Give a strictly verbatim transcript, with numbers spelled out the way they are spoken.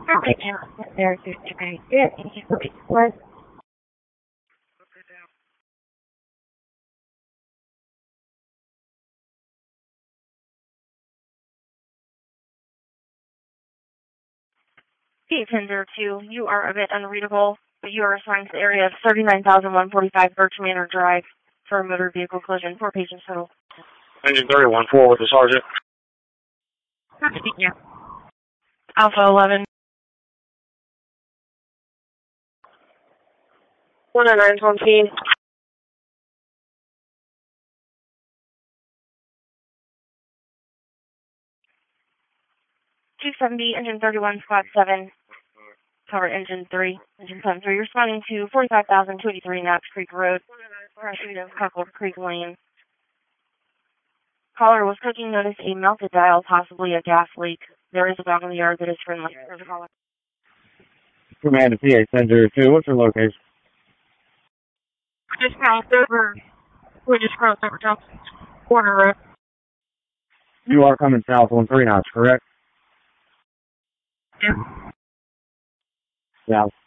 Okay, now, there's your train. Good, thank you. What? P ten zero two, you are a bit unreadable, but you are assigned to the area of thirty-nine thousand one forty-five Birch Manor Drive for a motor vehicle collision. Four patients total. Engine thirty-one four with the sergeant. Yeah. Alpha eleven. one oh nine twenty. two seventy, engine thirty-one, squad seven. Cover engine three, engine seven three. You're responding to forty-five thousand two eighty-three Knox Creek Road, pursuit of Cockle Creek Lane. Caller was cooking, noticed a melted dial, possibly a gas leak. There is a dog in the yard that is friendly. There's a caller. Command to P A ten zero two, what's your location? Just crossed over. We just crossed over Thompson's Corner Road. You are coming south on three knots, correct? Yeah. Yeah.